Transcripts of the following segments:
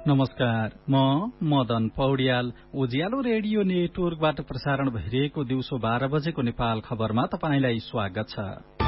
नमस्कार, म मदन पौड्याल। उज्यालो रेडियो नेटवर्कबाट प्रसारण भइरहेको दिउँसो 12 बजेको नेपाल खबरमा तपाईंलाई स्वागत छ।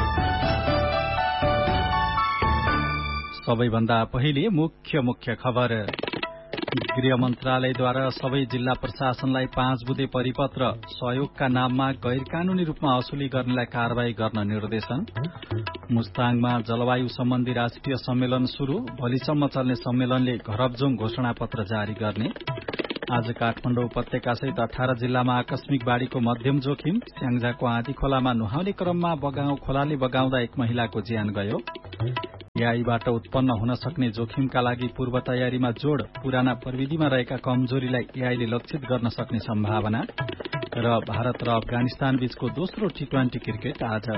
सबैभन्दा पहिले मुख्य खबर। गृह मन्त्रालयद्वारा सबै जिल्ला प्रशासनलाई 5 बुँदे परिपत्र, सहयोगका नाममा गैर कानूनी रूपमा असुली गर्नेलाई कारवाही गर्न निर्देशन। मुस्ताङमा जलवायु सम्बन्धी राष्ट्रिय सम्मेलन शुरू, भोलिसम्म चल्ने सम्मेलनले घरबजोङ घोषणापत्र जारी गर्ने। आज काठमाडौँ उपत्यकासहित 18 जिल्लामा आकस्मिक बाढ़ीको मध्यम जोखिम, स्याङ्जाको आँधी खोलामा नुहाउने क्रममा खोलाले बगाउँदा एक महिलाको ज्यान गयो। एआईबाट उत्पन्न हुन सक्ने जोखिमका लागि पूर्व तयारीमा जोड़, पुराना प्रविधिमा रहेका कमजोरीलाई एआईले लक्षित गर्न सक्ने सम्भावना। र भारत र अफगानिस्तान बीचको दोस्रो टी20 क्रिकेट आज।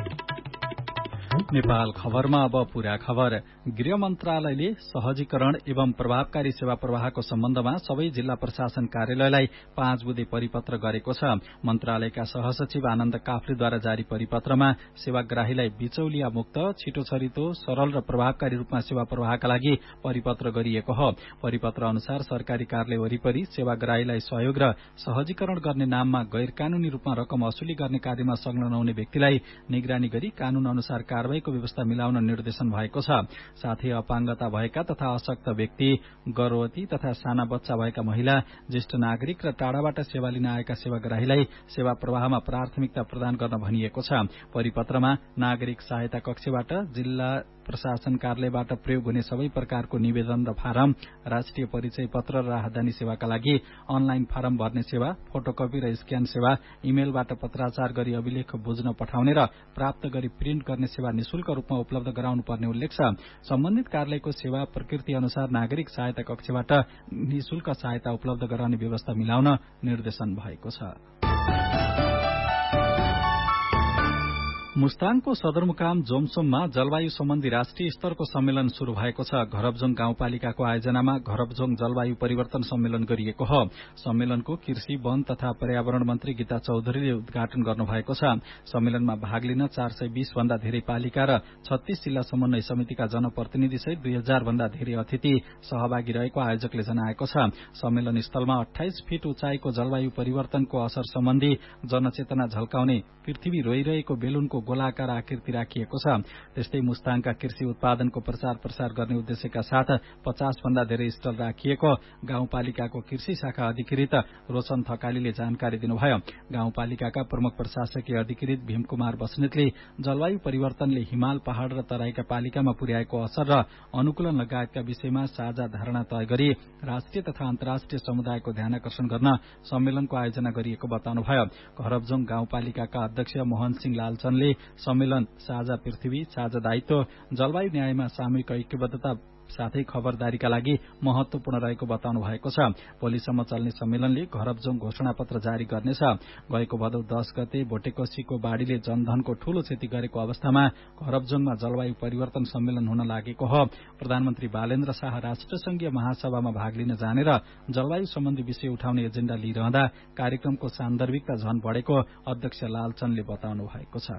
नेपाल खबरमा अब पूरा खबर। गृह मन्त्रालयले सहजीकरण एवं प्रभावकारी सेवा प्रवाहको सम्बन्धमा सबै जिल्ला प्रशासन कार्यालयलाई 5 बुँदे परिपत्र गरेको छ। मन्त्रालयका सहसचिव आनन्द काफ्लेद्वारा जारी परिपत्रमा सेवाग्राहीलाई बिचौलिया मुक्त, छिटो-छरितो, सरल र प्रभावकारी रूपमा सेवा प्रवाहका लागि परिपत्र गरिएको हो। परिपत्र अनुसार सरकारी कार्यालय वरिपरि सेवाग्राहीलाई सहयोग र सहजीकरण गर्ने नाममा गैर कानूनी रूपमा रकम असुली गर्ने कार्यमा संलग्न नहुने व्यक्तिलाई निगरानी गरी कानून अनुसार कारवाहीको व्यवस्था मिलाउन निर्देशन भएको छ। साथै अपाङ्गता भएका तथा अशक्त व्यक्ति, गर्भवती तथा साना बच्चा भएका महिला, ज्येष्ठ नागरिक र टाढाबाट सेवा लिन आएका सेवाग्राहीलाई सेवा प्रवाहमा प्राथमिकता प्रदान गर्न भनिएको छ। परिपत्रमा नागरिक सहायता कक्षबाट, जिल्ला प्रशासन कार्यालयबाट प्रयोग हुने सबै प्रकारको निवेदन र फारम, राष्ट्रिय परिचय पत्र र राहदानी सेवाका लागि अनलाइन फारम भर्ने सेवा, फोटोकपी र स्क्यान सेवा, इमेलबाट पत्राचार गरी अभिलेख बुझ्न पठाउने र प्राप्त गरी प्रिन्ट गर्ने सेवा निशुल्क रूपमा उपलब्ध गराउनु पर्ने उल्लेख छ। सम्बन्धित कार्यालयको सेवा प्रकृति अनुसार नागरिक सहायता कक्षबाट निशुल्क सहायता उपलब्ध गराउने व्यवस्था मिलाउन निर्देशन भएको छ। मुस्ताङको सदरमुकाम जोमसोममा जलवायु सम्बन्धी राष्ट्रिय स्तरको सम्मेलन शुरू भएको छ। घरबजोङ गाउँपालिकाको आयोजनामा घरबजोङ जलवायु परिवर्तन सम्मेलन गरिएको हो। सम्मेलनको कृषि, वन तथा पर्यावरण मन्त्री गीता चौधरीले उद्घाटन गर्नुभएको छ। सम्मेलनमा भाग लिन 420 भन्दा धेरै पालिका र 36 जिल्ला समन्वय समितिका जनप्रतिनिधि सहित 2000 भन्दा धेरै अतिथि सहभागी रहेको आयोजकले जनाएको छ। सम्मेलन स्थलमा 28 फिट उचाइको जलवायु परिवर्तनको असर सम्बन्धी जनचेतना झल्काउने पृथ्वी रोइरहेको बेलुनको गोलाकार आकृति राखिएको छ। त्यस्तै मुस्ताङका कृषि उत्पादनको प्रचार गर्ने उद्देश्यका साथ 50 भन्दा धेरै स्टल राखिएको गाउँपालिकाको कृषि शाखा अधिकृत रोशन थकालीले जानकारी दिनुभयो। गाउँपालिकाका प्रमुख प्रशासकीय अधिकृत भीमकुमार बस्नेतले जलवायु परिवर्तनले हिमाल, पहाड़ र तराईका पालिकामा पुर्याएको असर र अनुकूलन लगायतका विषयमा साझा धारणा तय गरी राष्ट्रिय तथा अन्तर्राष्ट्रिय समुदायको ध्यानकर्षण गर्न सम्मेलनको आयोजना गरिएको बताउनुभयो। घरबजोङ गाउँपालिकाका अध्यक्ष मोहन सिंह लालचनले सम्मेलन साझा पृथ्वी, साझा दायित्व, जलवायु न्यायमा सामूहिक ऐक्यबद्धता साथै खबरदारीका लागि महत्वपूर्ण रहेको बताउनु भएको छ। भोलिसम्म चल्ने सम्मेलनले घरबजोङ घोषणापत्र जारी गर्नेछ। गएको भदौ 10 गते भोटेकोसीको बाढ़ीले जनधनको ठूलो क्षति गरेको अवस्थामा घरबजोङमा जलवायु परिवर्तन सम्मेलन हुन लागेको हो। प्रधानमन्त्री बालेन्द्र शाह राष्ट्रसंघीय महासभामा भाग लिन जाने र जलवायु सम्बन्धी विषय उठाउने एजेण्डा लिइरहँदा कार्यक्रमको सान्दर्भिकता झन बढेको अध्यक्ष लालचनले बताउनु भएको छ।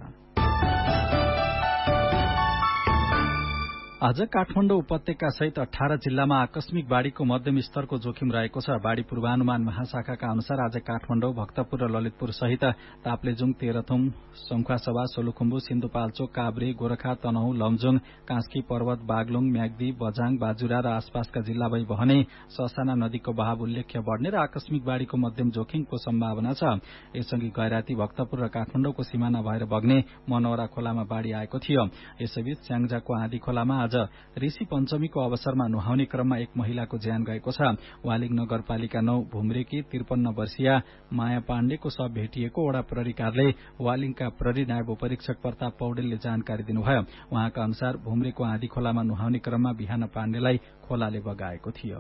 आज काठमाडौँ उपत्यका सहित 18 जिल्लामा आकस्मिक बाढ़ीको मध्यम स्तरको जोखिम रहेको छ। बाढ़ी पूर्वानुमान महाशाखाका अनुसार आज काठमाडौँ, भक्तपुर र ललितपुर सहित ताप्लेजुङ, तेह्रथुम, सङ्खुवासभा, सोलुखुम्बु, सिन्धुपाल्चोक, काभ्रे, गोरखा, तनहुँ, लमजुङ, कास्की पर्वत, बागलुङ, म्याग्दी, बझाङ, बाजुरा र आसपासका जिल्ला भई बहने ससाना नदीको बहाव उल्लेख्य बढ्ने र आकस्मिक बाढ़ीको मध्यम जोखिमको सम्भावना छ। यसअघि गैराती, भक्तपुर र काठमाडौँको सिमाना भएर बग्ने मनौरा खोलामा बाढ़ी आएको थियो। यसैबीच स्याङ्जाको आँधी खोलामा आज ऋषि पञ्चमीको अवसरमा नुहाउने क्रममा एक महिलाको ज्यान गएको छ। वालिङ नगरपालिका 9 भुम्रेकी 53 वर्षीय माया पाण्डेको शव भेटिएको वडा प्रहरी कार्यालय वालिङका प्रहरी नायब उपरीक्षक प्रताप पौडेलले जानकारी दिनुभयो। उहाँका अनुसार भुम्रेको आँधी खोलामा नुहाउने क्रममा बिहान पाण्डेलाई खोलाले बगाएको थियो।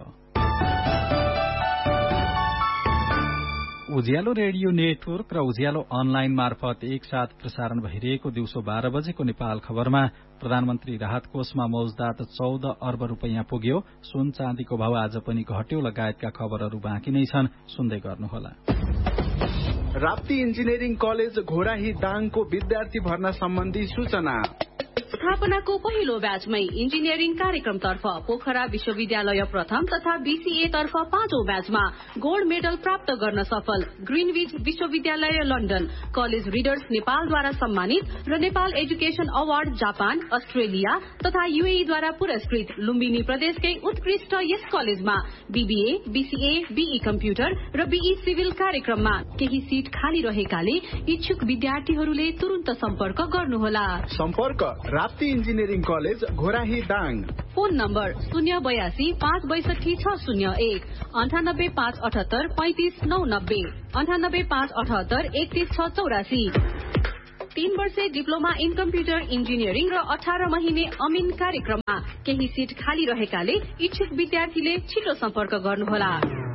उज्यालो रेडियो नेटवर्क र उज्यालो अनलाइन मार्फत एकसाथ प्रसारण भइरहेको दिउँसो 12 बजेको नेपाल खबरमा प्रधानमन्त्री राहत कोषमा मौजदात 14 अर्ब रुपैयाँ पुग्यो, सुन चाँदीको भाव आज पनि घट्यो लगायतका खबरहरू बाँकी नै छन्, सुन्दै गर्नुहोला। राप्ती इन्जिनियरिङ कलेज घोराही दाङको विद्यार्थी भर्ना सम्बन्धी सूचना। स्थापनाको पहिलो ब्याचमै इन्जिनियरिङ कार्यक्रमतर्फ पोखरा विश्वविद्यालय प्रथम तथा बीसीए तर्फ 5औं ब्याचमा गोल्ड मेडल प्राप्त गर्न सफल ग्रीनविच विश्वविद्यालय लन्डन, कलेज रिडर्स नेपालद्वारा सम्मानित र Nepal education award Japan, Australia तथा यूएई द्वारा पुरस्कृत लुम्बिनी प्रदेशकै उत्कृष्ट यस कलेजमा बीबीए, बीसीए, बीई कम्प्युटर र बीई सिभिल कार्यक्रममा केही सीट खाली रहेकाले इच्छुक विद्यार्थीहरूले तुरुन्त सम्पर्क गर्नुहोला। सम्पर्क Rapti engineering college Ghorahi Dang. Phone number 082 562 601 98 578 35 990 98 578 31 684। 3 वर्षे डिप्लोमा इन कम्प्युटर इन्जिनियरिङ र 18 महिने अमिन कार्यक्रममा केही सीट खाली रहेकाले इच्छुक विद्यार्थीले छिटो सम्पर्क गर्नुहोला।